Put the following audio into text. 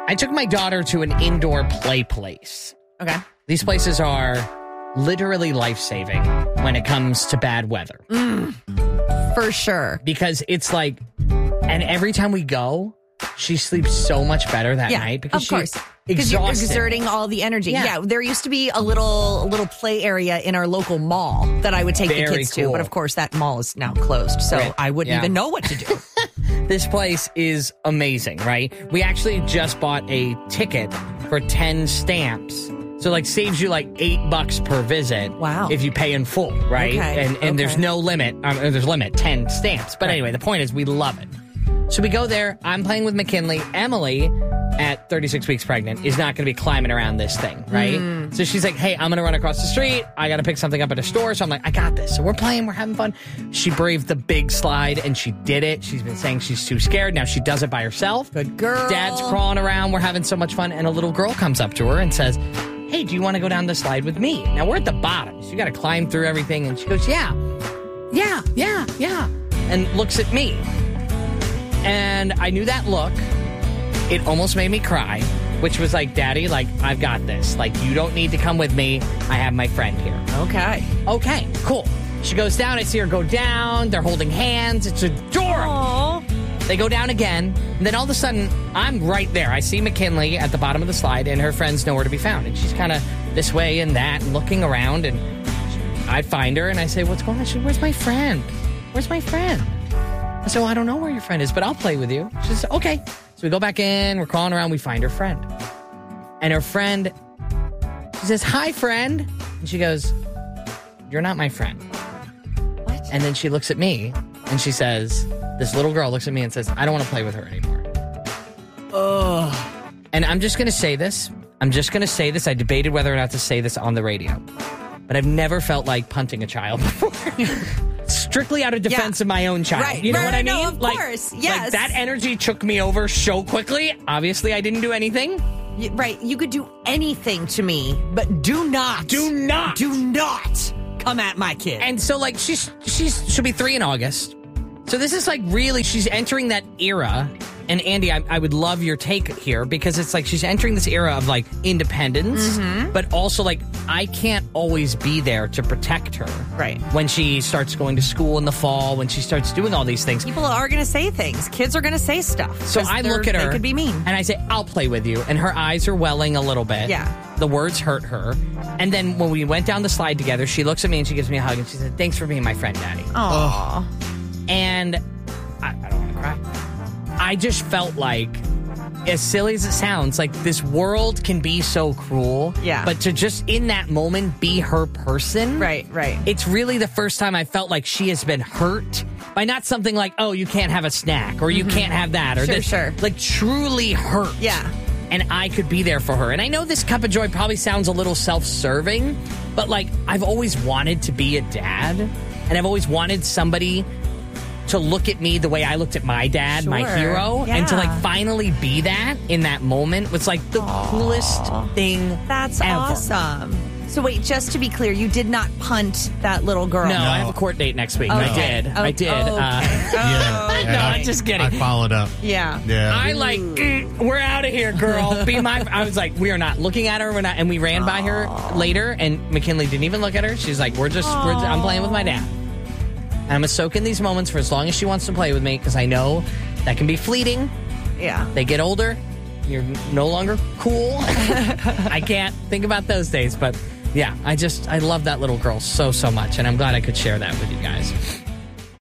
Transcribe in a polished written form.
I took my daughter to an indoor play place. Okay. These places are literally life-saving when it comes to bad weather. For sure. Because it's like, and every time we go, she sleeps so much better that night because of course. she's Because you're exhausted. exerting all the energy. Yeah. Yeah, there used to be a little play area in our local mall that I would take the Very kids to, cool. but of course that mall is now closed, so Right. I wouldn't Yeah. even know what to do. This place is amazing, right? We actually just bought a ticket for 10 stamps. So, like, saves you like $8 per visit. Wow. If you pay in full, right? Okay, And there's okay. no limit. There's limit, 10 stamps. But anyway, the point is we love it. So we go there. I'm playing with McKinley. Emily, at 36 weeks pregnant, is not going to be climbing around this thing, right? So she's like, hey, I'm going to run across the street. I got to pick something up at a store. So I'm like, I got this. So we're playing. We're having fun. She braved the big slide, and she did it. She's been saying she's too scared. Now she does it by herself. Good girl. Dad's crawling around. We're having so much fun. And a little girl comes up to her and says, hey, do you want to go down the slide with me? Now we're at the bottom. So you got to climb through everything. And she goes, yeah. And looks at me. And I knew that look. It almost made me cry, which was like, Daddy, like, I've got this. Like, you don't need to come with me. I have my friend here. Okay, cool. She goes down. I see her go down. They're holding hands. It's adorable. Aww. They go down again. And then all of a sudden, I'm right there. I see McKinley at the bottom of the slide, and her friend's nowhere to be found. And she's kind of this way and that, and looking around. And I find her, and I say, what's going on? She said, where's my friend? Where's my friend? I said, well, I don't know where your friend is, but I'll play with you. She says, okay. So we go back in. We're crawling around. We find her friend. And her friend, she says, hi, friend. And she goes, you're not my friend. What? And then she looks at me, and she says, this little girl looks at me and says, I don't want to play with her anymore. Ugh. And I'm just going to say this. I debated whether or not to say this on the radio. But I've never felt like punting a child before. Strictly out of defense of my own child. Right. You know Right, what I no, mean? of course. Yes. Like, that energy took me over so quickly. Obviously, I didn't do anything. Right, you could do anything to me, but do not come at my kid. And so, like, she'll be 3 in August. So this is like really, she's entering that era. And Andy, I would love your take here because it's like she's entering this era of like independence, but also like I can't always be there to protect her. Right. When she starts going to school in the fall, when she starts doing all these things. People are going to say things. Kids are going to say stuff. So I look at her. They could be mean. And I say, I'll play with you. And her eyes are welling a little bit. Yeah. The words hurt her. And then when we went down the slide together, she looks at me and she gives me a hug and she said, thanks for being my friend, Daddy. Aww. And I don't want to cry. I just felt like, as silly as it sounds, like this world can be so cruel. Yeah. But to just in that moment be her person. Right. It's really the first time I felt like she has been hurt by not something like, oh, you can't have a snack or you can't have that or this. Sure. Like truly hurt. Yeah. And I could be there for her. And I know this Cup of Joy probably sounds a little self-serving, but like I've always wanted to be a dad. And I've always wanted somebody to look at me the way I looked at my dad, my Sure. hero, and to Yeah. like finally be that in that moment was like the coolest thing That's ever. awesome. So wait, just to be clear, you did not punt that little girl. No, I have a court date next week. Okay. I did. Okay. No, I'm just kidding. I followed up. Yeah. I like, we're out of here, girl. Be my. I was like, we are not looking at her. We're not, and we ran by her later, and McKinley didn't even look at her. She's like, I'm playing with my dad. And I'm gonna soak in these moments for as long as she wants to play with me because I know that can be fleeting. Yeah. They get older, you're no longer cool. I can't think about those days, but yeah, I love that little girl so much, and I'm glad I could share that with you guys.